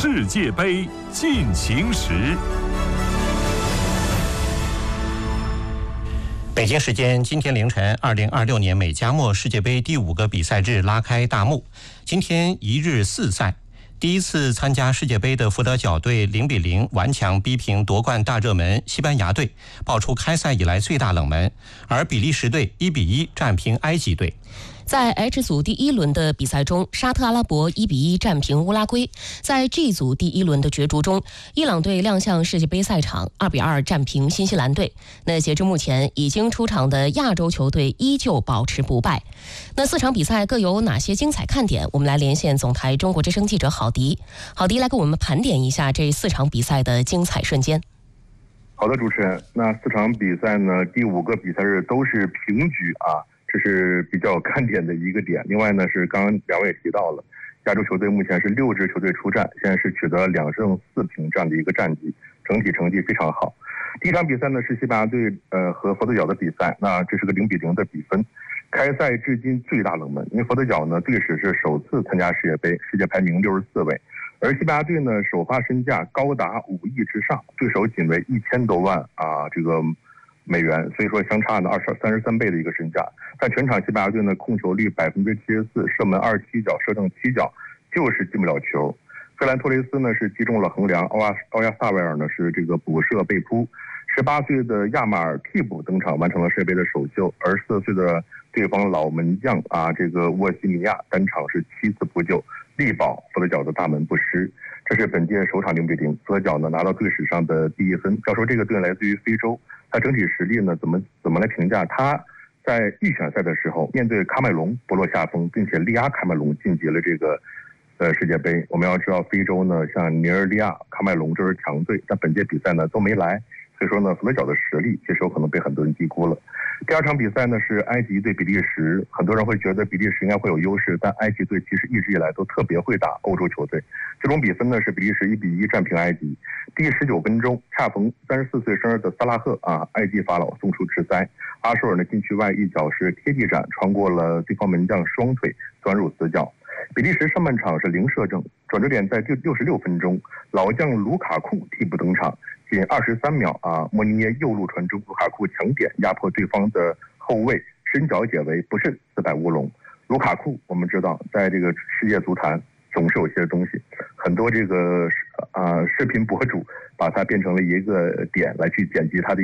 世界杯进行时。 北京时间今天凌晨，2026年美加墨世界杯第5个比赛日拉开大幕。今天一日4赛，第一次参加世界杯的佛得角队0-0顽强逼平夺冠大热门西班牙队，爆出开赛以来最大冷门；而比利时队1-1战平埃及队。 在 H 组第1轮的比赛中，沙特阿拉伯1-1战平乌拉圭。在 G 组第1轮的角逐中，伊朗队亮相世界杯赛场，2-2战平新西兰队。那截至目前，已经出场的亚洲球队依旧保持不败。那4场比赛各有哪些精彩看点？我们来连线总台中国之声记者郝迪。郝迪来给我们盘点一下这4场比赛的精彩瞬间。 好的，主持人，那4场比赛呢，第5个比赛日都是平局啊。这是比较看点的一个点。另外呢，是刚刚2位也提到了，亚洲球队目前是6支球队出战，现在是取得2胜4平这样的一个战绩，整体成绩非常好。第一场比赛呢是西班牙队和佛得角的比赛，那这是个0-0的比分。开赛至今最大冷门，因为佛得角呢队史是首次参加世界杯，世界排名64位，而西班牙队呢首发身价高达5亿之上，对手仅为1000多万这个美元，所以说相差呢33倍的一个身价。但全场西班牙队呢控球率74%，射门27脚，射正7脚，就是进不了球。费兰托雷斯呢是击中了横梁，奥亚萨维尔呢是这个补射被扑。18岁的亚马尔替补登场，完成了世界杯的首秀，而14岁的对方老门将这个沃西尼亚单场是7次扑救，力保佛得角的大门不失。这是本届首场0-0，佛得角呢拿到队史上的第1分。要说这个队来自于非洲，它整体实力呢怎么来评价？它在预选赛的时候面对喀麦隆不落下风，并且力压喀麦隆晋级了这个世界杯。我们要知道非洲呢像尼日利亚、喀麦隆这是强队，但本届比赛呢都没来，所以说呢佛得角的实力其实有可能被很多人低估了。第2场比赛呢是埃及对比利时，很多人会觉得比利时应该会有优势，但埃及队其实一直以来都特别会打欧洲球队。最终比分呢是比利时1-1战平埃及。第19分钟，恰逢34岁生日的萨拉赫埃及法老送出直塞，阿舒尔呢禁区外一脚是贴地斩，穿过了对方门将双腿，钻入死角。比利时上半场是0射正，转折点在第66分钟，老将卢卡库替补登场，仅23秒莫尼耶右路传中，卢卡库强点压迫对方的后卫，伸脚解围，不慎自摆乌龙。卢卡库我们知道在这个世界足坛总是有些东西，很多这个视频博主把它变成了一个点来去剪辑他的